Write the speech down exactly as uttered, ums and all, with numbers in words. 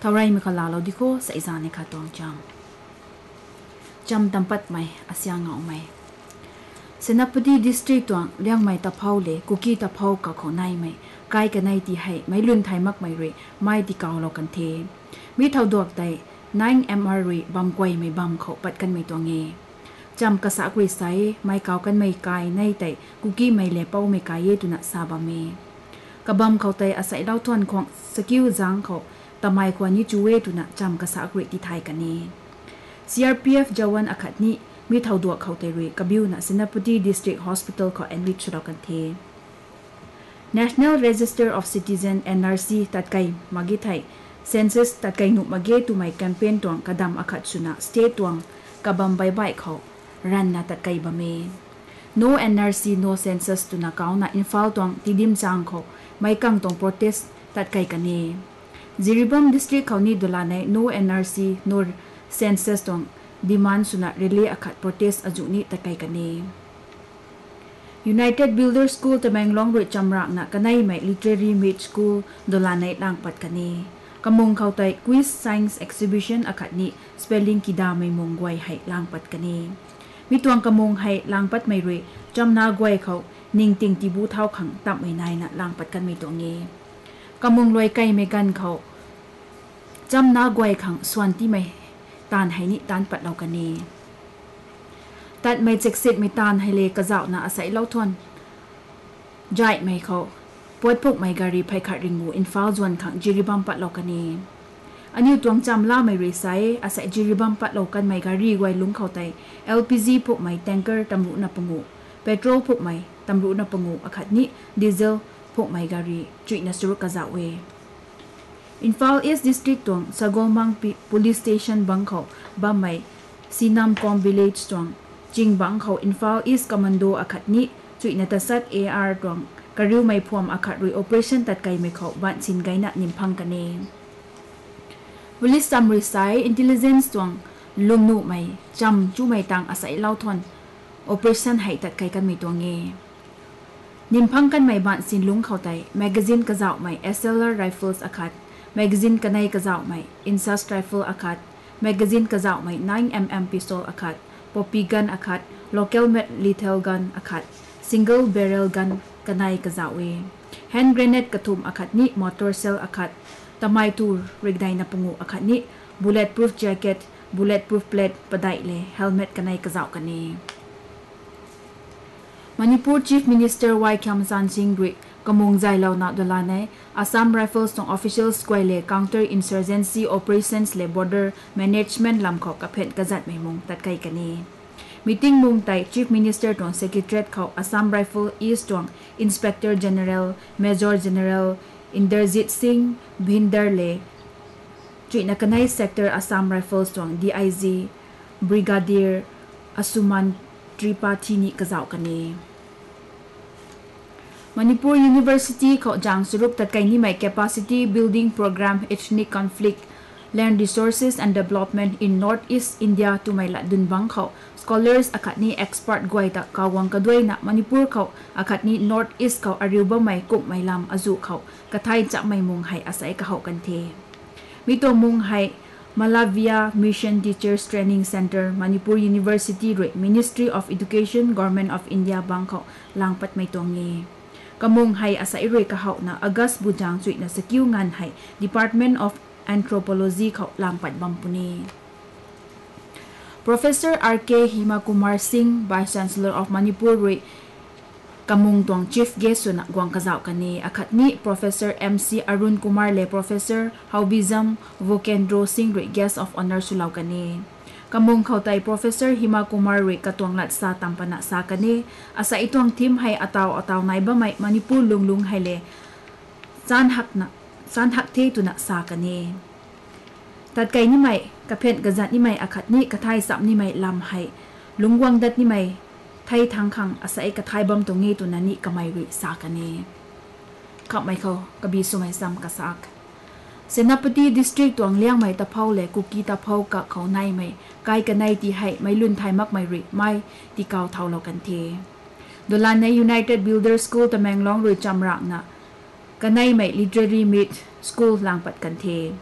ท่าไรไม่ขลาเราดิโคใส่จานในขาตองจำจำตำปัดไหมอาเซียงเงาไหมเซนาปดีดิสตริกตัวเลี้ยงไม่ตะเผาเลยกุกี้ตะเผากับเขาในไหมใกล้กันในที่ให้ไม่ลุนไทยมักไม่เรไม่ที่เก่าเรากันเทมีเท่าดวกแต่นั่งเอ็มอาร์รีบำกวยไม่บำเขาปัดกันไม่ตัวเงจำกระสากริไซไม่เก่ากันไม่ไกลในแต่กุกี้ไม่เล่เป้าไม่ไกลเยตุนะซาบะเมกระบำเขาแต่อาศัยเล่าทวนของสกิลจังเขาแต่ไม่ควรยิ่จูเวตุนะจำกระสากริที่ไทยกันเน ซี อาร์ พี เอฟ จาวันอาคัดนี้มีเท่าดวกเขาแต่เรกบิวนะเซนาปดีดิสตริกฮอสพิทอลเขาแอนวิชเรากันเท National Register of Citizen เอ็น อาร์ ซี ตัดไกมากิไทย Census ตัดไกหนุมาเกตุไม่แคมเปญตวงกระดำอาคัดสุนะ State ตวงกระบำใบใบเขารันนะตัดไกบะเม No เอ็น อาร์ ซี No Census ตุนะเกานะอินฟาลตวงที่ดิมจางเขาไม่กังตวง protest ตัดไกกันเน Jiribam District เขานี่ดูแลใน No เอ็น อาร์ ซี No Census ตวงdemand suna relay akat protest ajuni takai kane United Builder School Tamanglong ro chamrak na kanai mai literary meet school dolanai lang pat kane kamung khautai quiz science exhibition akat ni spelling kida mai mongwai hai lang pat kane mi tuang kamung hai lang pat mai re chamna gwai khau ning ting ti bu thau khang tam mai nai na lang pat kan mi to nge kamung loi kai me gan khau chamna gwai khang swan ti maiตานให้นิตานปัดเรากันนี้ตัดไม่เจ็กเสร็จไม่ตานให้เลกระเจ้านะอาศัยเล่าทวนใจไม่เขาปวดพวกไม่การีภัยขาดริงูอินฟ้าจวนขังจิริบัมปัดเรากันนี้อันนี้ตวงจำล่าไม่รีไซอาศัยจิริบัมปัดเรากันไม่การีไว้ลุงเขาไต แอล พี จี พวกไม่แทงเกอร์ตำรุนับปงูเปโตรพวกไม่ตำรุนับปงูอาคัดนี้ดีเซลพวกไม่การีจุดนัสรุกกระเจ้าเวInfal East District ตวงสะกอมัง Police Station บังเขาบ้าไม่ซีนามคอม Village ตวงจิงบังเขา Infal East Commando อาคัดนี้จุดนัตสัต เอ อาร์ ตวงกระริวไม่พวมอาคัดรุย Operation ตัดไกไม่เขาบ้านสินไกนัดนิมพังกันเองวิลิสซัมริไซ Intelligence ตวงลุมนุไม่จำจูไม่ตังอาศัยเล่าทน Operation ให้ตัดไกกันไม่ตัวเงนิมพังกันไม่บ้านสินลุงเขาไต Magazine กระเจ้าไม่ เอส แอล อาร์ Rifles อาคัดMagazine กันในกระเจ้าไม่ Insas Rifle อาคัด Magazine กระเจ้าไม่ ไนน์ เอ็ม เอ็ม Pistol อาคัด Poppy Gun อาคัด Local Med Lethal Gun อาคัด Single Barrel Gun กันในกระเจ้าเว Hand Grenade กระทุ่มอาคัดนี้ Motor Cell อาคัดตะไมตูร์ริกไดนับปงูอาคัดนี้ Bullet Proof Jacket Bullet Proof Plate ปะไดเลย Helmet กันในกระเจ้ากันนี้ Manipur Chief Minister Y. Khamsan Singh Ruiกำมงใจเราหนักดลาใน Assam Rifles ตรง Official Square เลย Counter Insurgency Operations เลย Border Management ลำเขากับเพจกระจัดไม่มงตัดไกกันนี้ Meeting มุงไต่ Chief Minister ตรง Secretariat เขา Assam Rifle East ตรง Inspector General Major General Inderjit Singh Bhinder เลยจุดนักใน Sector Assam Rifles ตรง ดี ไอ จี Brigadier Asuman Tripathi นี่กระเจ้ากันนี้Manipur University เขาจางสรุปตัดไกนี่ไม่ Capacity Building Program Ethnic Conflict Land Resources and Development in Northeast India ตุไม่ละดุนบังเขา Scholars อาคัดนี้ Expert กวยตะกาวังกระด้วยนะ Manipur เขาอาคัดนี้ Northeast เขาอาริวบ่ไม่กุกไม่ลำอาจุเขากระไทยจะไม่มุงให้อาศัยกะเขากันเทมีตัวมุงให้ Malavia Mission Teachers Training Center Manipur University ด้วย Ministry of Education Government of India บังเขาลางปัดไม่ตัวเงกำมงให้อาศัยเรกะเขานะอกัสบูจางจุยนะสกิลงานให้ Department of Anthropology เขาลางปัดบัมปุนี Professor อาร์ เค Himakumar Singh Vice Chancellor of Manipur เรกำมงตวง Chief Guest สุนักกวางกระเจ้ากันนี้อาคัดนี้ Professor เอ็ม ซี Arun Kumar และ Professor Haubizam Vokendro Singh เร Guest of Honor สุเหล่ากันนี้กำมงเข้าใจ Professor Himakumar เรกระตวงหลัดซาตัมปนะซากันนี้อาศัยตวงทีมให้อาตาวอาตาวในบ่ไม่มณิปุรลุงลุงให้เลจานหักนะจานหักเทตุนะซากันนี้ตัดไก่นี่ไม่กระเพนกระจัดนี่ไม่อาคัดนี้กระไทยสับนี่ไม่ลำให้ลุงวังดัดนี่ไม่ไทยทางขังอาศัยกระไทยบอมตรงนี้ตัวนั้นนี่ก็ไม่ริซากันนี้ขับไม่เขากระบีสุไม่ซ้ำกระซักเซนาปดีดิสตริกตวงเลี้ยงไม่ตะเผาเลยกุกีตะเผากับเขาในไม่ไกลกันในที่ให้ไม่ลุนไทยมักไม่ริไม่ที่เก่าเท่าเรากันเทโดยลานใน United Builder School ตะแมงล้องโดยจำรักนะกันในไม่ Literary Meet School ลางปัดกันเท